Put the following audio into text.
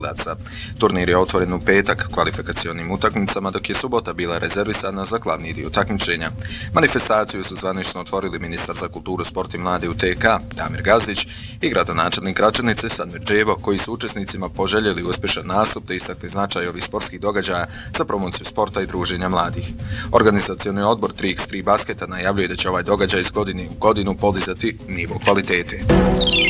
Turnir je otvoren u petak kvalifikacionim utakmicama, dok je subota bila rezervisana za glavni dio takmičenja. Manifestaciju su zvanično otvorili ministar za kulturu, sport i mlade u TK Damir Gazdić i gradonačelnik Gračanice Sadmir Džebo, koji su učesnicima poželjeli uspješan nastup te istakli značaj ovih sportskih događaja za promociju sporta i druženja mladih. Organizacioni odbor 3x3 basketa najavljuje da će ovaj događaj iz godine u godinu podizati nivo kvalitete.